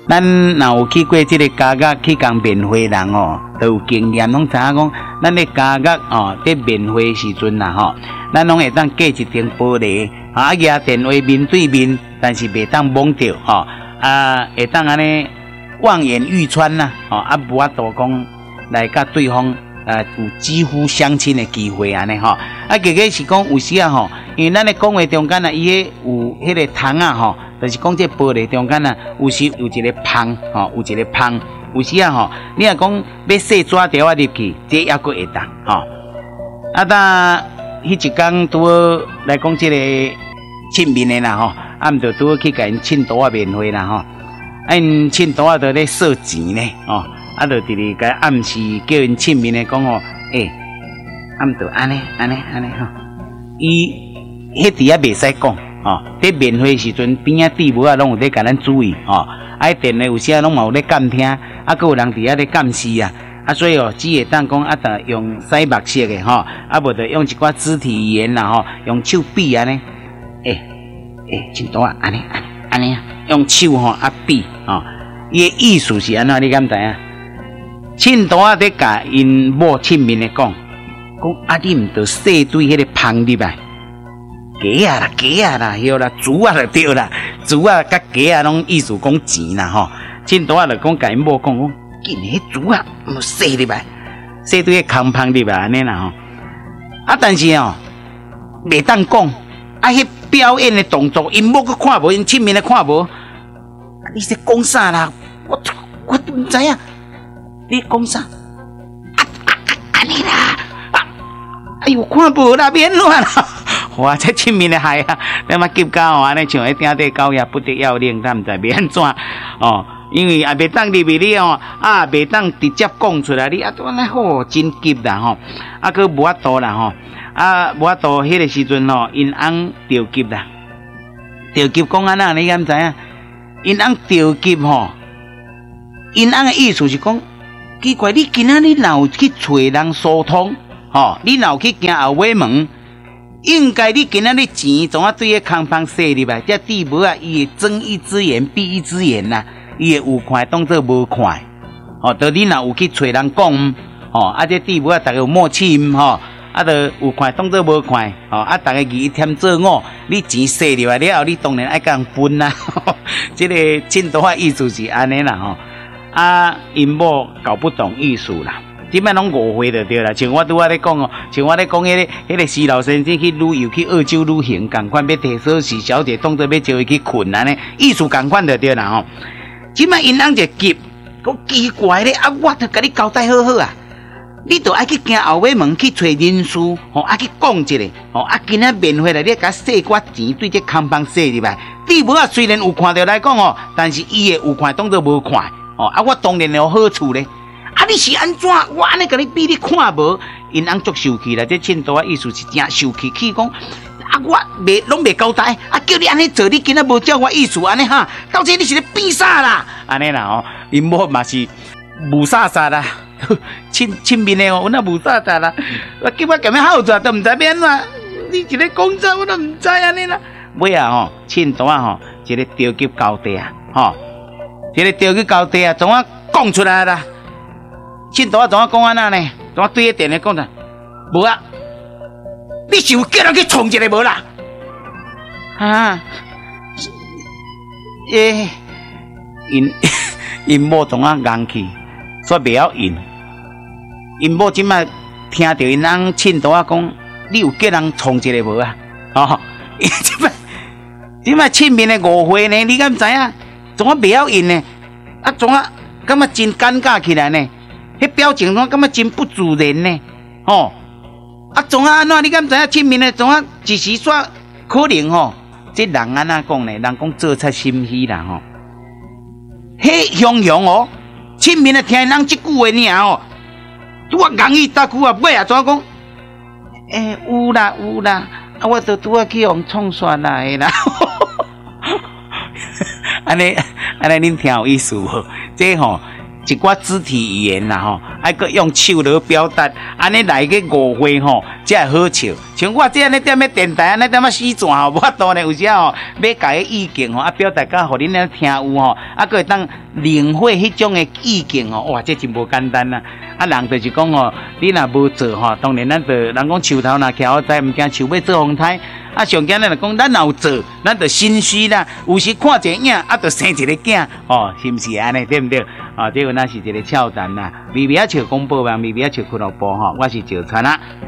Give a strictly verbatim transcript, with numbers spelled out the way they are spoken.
咱若有去过即个家乐去共面会人哦，都有经验，拢知影讲，咱咧家乐哦，伫面会时阵啦吼，咱拢会当架一顶玻璃，啊，举电话面对面，但是袂当摸着吼，啊，会当安尼望眼欲穿啦，吼，啊，无法度讲来甲对方呃有几乎相亲的机会安尼吼，啊，结果是讲有时啊吼，因为咱咧讲话中间啊，伊迄有迄个窗啊吼。就是讲这玻璃中间啊，有时有一个缝，吼，有一个缝，有时啊吼，你若讲要塞纸条啊入去，这抑阁会当，吼。啊，当迄一天拄好来讲这个亲面的啦，吼，啊，毋着拄好去甲因庆刀啊面会啦，吼。啊，因庆刀啊，着咧赊钱呢，吼，啊，着伫咧甲暗示叫因亲面的讲吼，诶、欸，啊，毋着安尼安尼安尼吼，伊迄伫啊袂使讲。哦，伫面会时阵边仔弟母啊，拢有咧甲咱注意哦。啊，电话有时啊，拢嘛有咧监听，啊，佫有人伫遐咧监视啊。啊，所以哦，只会当讲啊，着用洗目色的吼，啊，无着用一寡肢体语言啦吼，用手比安尼，诶诶，真多啊，安尼安尼安尼啊，用手吼啊比哦，伊的意思是安怎？你敢知影？凊多啊，伫甲因某亲面的讲，讲啊，你毋着细对迄个芳入来。鸡啊啦，鸡啊啦，迄啦，猪啊就对啦，猪啊甲鸡啊拢意思讲钱啦吼。凊多啊就讲甲因某讲讲，紧迄猪啊，毋洗入来，洗对个空芳入来安尼啦吼。啊，但是哦，袂当讲，啊，迄表演的动作，因某佫看无，因亲面的看无。你是讲啥啦？我我毋知影，你讲啥？啊啊啊！安尼啦，啊，哎呦，看无啦，免乱啦。哇！这亲面的害啊，那么急到安尼像迄顶底狗也不得要领，他毋知要安怎哦？因为也袂当入去了哦，啊，袂当直接讲出来，你啊，安尼好真急啦吼，啊，佫无法度啦吼，啊，无法度迄个时阵吼，因翁着急啦，着急讲安那，你敢知影？因翁着急吼，因翁的意思是讲，奇怪，你今仔日若有去找人疏通，吼，你若有去行后尾门。应该你今仔日钱总啊对个空芳塞入来，这弟母啊，伊会睁一只眼闭一只眼呐、啊，伊会有看当做无看，哦，到你若有去找人讲，哦，啊这弟母啊，大家有默契吼，啊，就有看当做无看，哦，啊，大家二添做五，你钱塞入来了后，你当然爱甲人分啦，这个凊多啊意思是安尼啦吼，啊，因某搞不懂艺术啦。即摆拢误会就对啦，像我拄仔咧讲哦，像我咧讲迄个迄个施老先生去旅游去澳洲旅行，共款要提锁匙小姐当作要招伊去困安尼，意思共款就对啦吼。即摆因翁就急，讲奇怪咧，啊，我著甲你交代好好啊，你著爱去行后尾门去找人事，吼，啊去讲一下，吼，啊今仔面会来，你甲洗寡钱对这空房洗入来。弟母啊虽然有看到来讲哦，但是伊会有看当作无看，哦，啊我当然有好处咧。啊！你是安怎？我安尼甲你比，你看无？因翁足生气啦！这凊多啊，意思是真生气，气讲啊，我袂拢袂交代，啊，叫你安尼做，你今仔无照我意思安尼哈？到底你是咧变啥啦？安尼啦吼，因某嘛是无啥啥啦，亲亲面的哦，我那无啥啥啦，我叫我咁样好做都唔知变啦，你一个讲啥我都唔知安尼啦。尾啊吼，凊多啊吼，一个着急交代啊，吼，一个着急交代啊，怎啊讲出来啦？凊多啊，怎啊讲安那呢？怎啊对迄电话讲的？无啊，你是有叫人去创一个无啦？啊，诶，因因某怎啊硬气，所以袂晓应。因某即摆听到因翁凊多啊讲，你有叫人创一个无啊？哦，因即摆即摆亲面的误会呢，你敢知影？怎啊袂晓应呢？啊，怎啊感觉真尴尬起来呢？迄表情怎感觉真不自然呢？吼、哦，啊，怎啊安怎？你敢知影？亲面的怎啊一时煞可能吼、哦？这人安怎讲呢？人讲做出心虚啦吼。迄雄雄哦，亲面的听人即句话尔哦，拄啊硬伊搭句啊，尾啊怎讲？诶、欸，有啦有啦，啊，我都拄啊去用创刷来啦。安尼安尼，恁听有意思无？这吼、哦。 一寡肢体语言啦吼，还佫用手来表达，安尼来个误会吼，才会好笑。像我这安尼踮咧电台安尼踮啊死转吼，无法度呢，有时吼要甲个意见吼，啊表达甲互恁咧听有吼，啊佫会当领会迄种的意见吼，哇，这真无简单啊！啊，人就是讲吼，你若无做吼，当然咱就人讲树头若徛好栽，毋惊树尾做风台。啊，上惊咱就讲，咱有做，咱就心虚啦。有时看一个影，啊，就生一个囝，哦，是毋是安尼？对毋对？哦，这个那是一个俏谈啦。微微啊，笑公布网，微微啊，笑俱乐部吼，我是赵川啊。